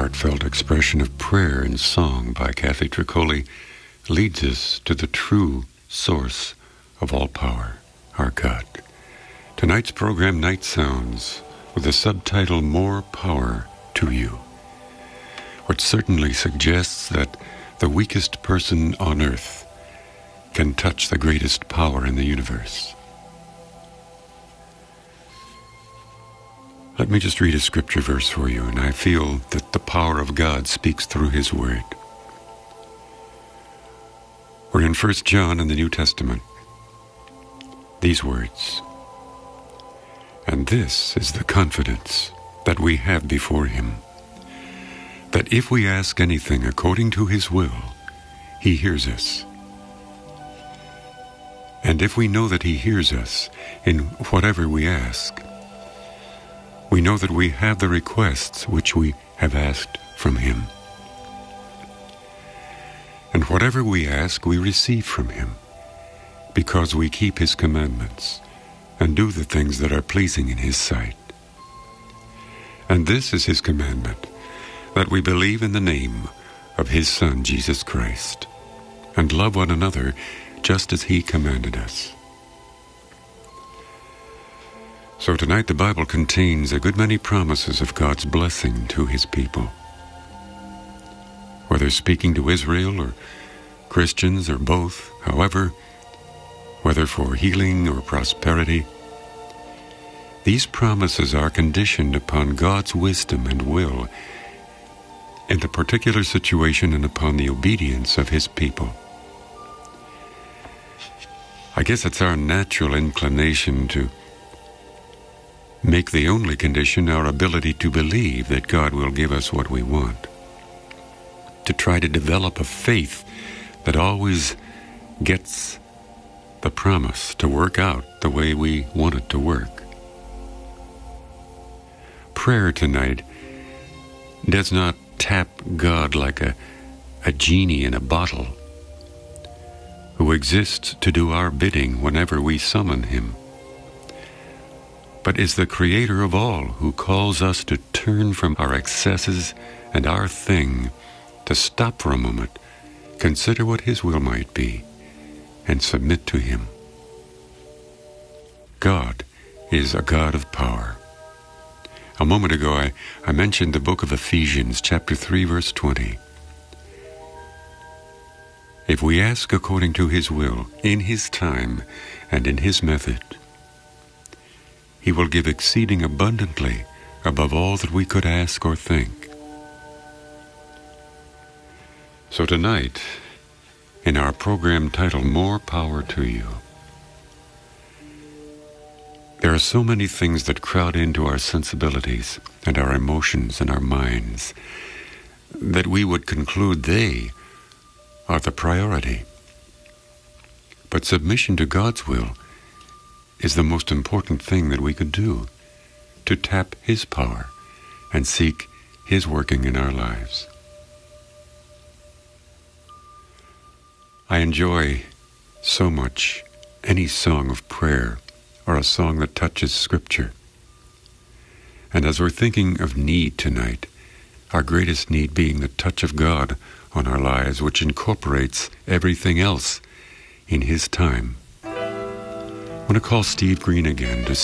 heartfelt expression of prayer and song by Kathy Tricoli leads us to the true source of all power, our God. Tonight's program, Night Sounds, with the subtitle, More Power to You, which certainly suggests that the weakest person on earth can touch the greatest power in the universe. Let me just read a scripture verse for you, and I feel that the power of God speaks through His Word. We're in 1 John in the New Testament. These words, "And this is the confidence that we have before Him, that if we ask anything according to His will, He hears us. And if we know that He hears us in whatever we ask, we know that we have the requests which we have asked from Him. And whatever we ask, we receive from Him, because we keep His commandments and do the things that are pleasing in His sight. And this is His commandment, that we believe in the name of His Son, Jesus Christ, and love one another just as He commanded us." So tonight the Bible contains a good many promises of God's blessing to His people. Whether speaking to Israel or Christians or both, however, whether for healing or prosperity, these promises are conditioned upon God's wisdom and will in the particular situation and upon the obedience of His people. I guess it's our natural inclination to make the only condition our ability to believe that God will give us what we want, to try to develop a faith that always gets the promise to work out the way we want it to work. Prayer tonight does not tap God like a genie in a bottle who exists to do our bidding whenever we summon Him, but is the Creator of all, who calls us to turn from our excesses and our thing, to stop for a moment, consider what His will might be, and submit to Him. God is a God of power. A moment ago I mentioned the book of Ephesians, chapter 3, verse 20. If we ask according to His will, in His time, and in His method, He will give exceeding abundantly above all that we could ask or think. So tonight, in our program titled More Power to You, there are so many things that crowd into our sensibilities and our emotions and our minds that we would conclude they are the priority. But submission to God's will is the most important thing that we could do, to tap His power and seek His working in our lives. I enjoy so much any song of prayer or a song that touches Scripture. And as we're thinking of need tonight, our greatest need being the touch of God on our lives, which incorporates everything else in His time, I want to call Steve Green again to